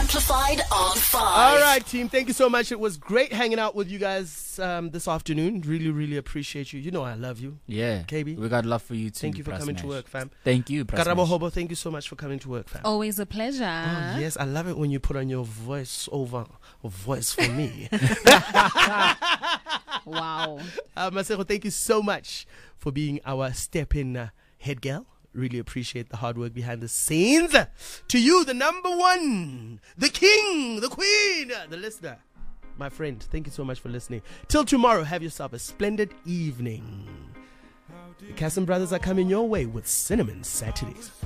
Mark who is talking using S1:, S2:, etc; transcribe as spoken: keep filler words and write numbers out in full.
S1: Amplified on five.
S2: All right, team. Thank you so much. It was great hanging out with you guys um, this afternoon. Really, really appreciate you. You know I love you.
S3: Yeah.
S2: K B.
S3: We got love for you too.
S2: Thank you for
S3: Bra
S2: coming
S3: Smash.
S2: to work, fam.
S3: Thank you, Bra
S2: Karabo
S3: Smash.
S2: Hobo, thank you so much for coming to work, fam.
S4: Always a pleasure.
S2: Oh, yes, I love it when you put on your voice over or voice for me.
S4: Wow.
S2: Uh, Masego, thank you so much for being our step-in uh, head girl. Really appreciate the hard work behind the scenes. To you, the number one, the king, the queen, the listener, my friend, thank you so much for listening. Till tomorrow, have yourself a splendid evening. The Casson Brothers are coming your way with Cinnamon Saturdays.